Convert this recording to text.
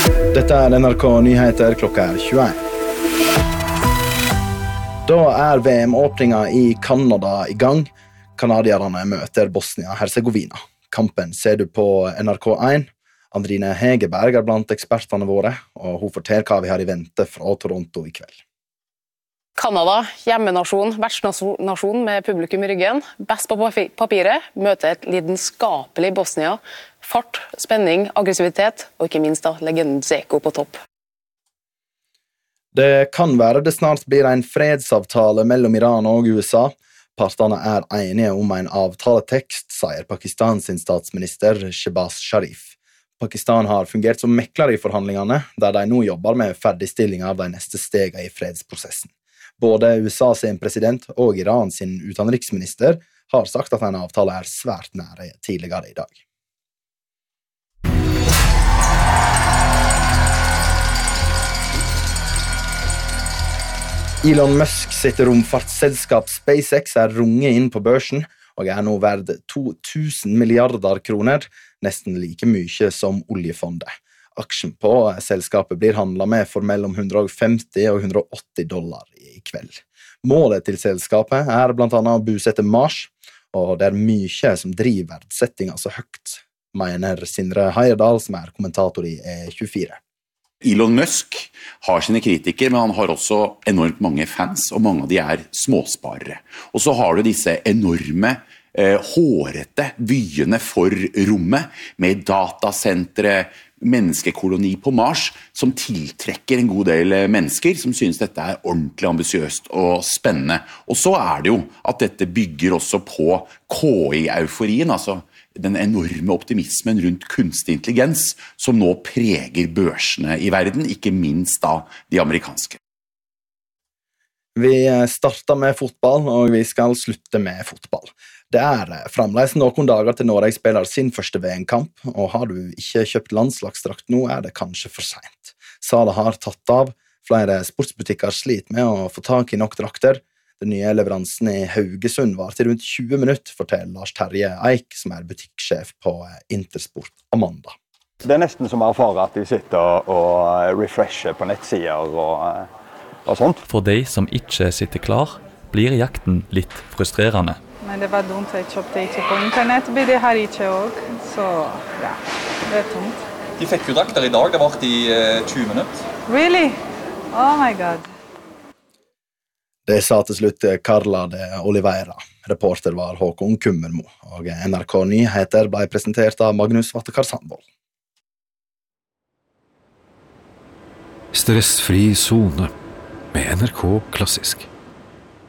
Dette NRK Nyheter, klokka 21. Da VM-åpningen i Kanada i gang. Kanadierne møter Bosnia-Herzegovina. Kampen ser du på NRK1. Andrine Hegerberg blant ekspertene våre, og hun forteller hva vi har i vente fra Toronto i kveld. Kanada, hjemmenasjon, vertsnasjon med publikum i ryggen. Best på papiret, møter et lidenskapelig Bosnia. Fart, spenning, aggressivitet, og ikke minst da, legenden Dzeko på topp. Det kan være det snart blir en fredsavtale mellom Iran og USA. Partene enige om en avtaletekst, sier Pakistans statsminister Shehbaz Sharif. Pakistan har fungert som mekler i forhandlingene, der de nå jobber med ferdigstilling av de neste stegene i fredsprosessen. Både USA sin president og Iran sin utenriksminister har sagt at en avtale svært nære tidligere i dag. Elon Musk sitt romfartsselskap SpaceX runget inn på børsen og nå verd 2000 milliarder kroner, nesten like mye som oljefondet. Aksjen på selskapet blir handlet med for mellom 150 og 180 dollar i kveld. Målet til selskapet blant annet å busette Mars, og det mye som driver verdsettingen så høyt, mener Sindre Heierdal, som kommentator i E24. Elon Musk har sine kritikere, men han har også enormt mange fans, og mange av de småsparere. Og så har du disse enorme, hårete vyene for rommet, med datasentre, menneskekoloni på Mars, som tiltrekker en god del mennesker, som synes dette ordentlig ambisiøst og spennende. Og så det jo at dette bygger også på KI-euforien, altså den enorme optimismen rundt kunstig intelligens, som nå preger børsene i verden, ikke minst da de amerikanske. Vi starter med fotball, og vi skal slutte med fotball. Det fremdeles noen dager til Norge spiller sin første VM-kamp, og har du ikke kjøpt landslagsdrakt nå, det kanskje for sent. Salet har tatt av, flere sportsbutikker sliter med å få tak i nok drakter. Den nye leveransen i Haugesund var til rundt 20 minutter, forteller Lars Terje Eik, som butikksjef på Intersport Amanda. Det nesten som å erfare at de sitter og refresher på nettsider og sånt. For de som ikke sitter klar, blir jakten litt frustrerende. Men det var dumt, jeg kjøpte ikke på internett, det har ikke også, så ja, det tomt. De fikk jo drakter i dag, det var i 20 minutter. Really? Oh my god. Det sa til slutt Carla de Oliveira. Reporter var Håkon Kummermo, og NRK Nyheter ble presentert av Magnus Vattekar Sandvold. Stressfri zone med NRK Klassisk.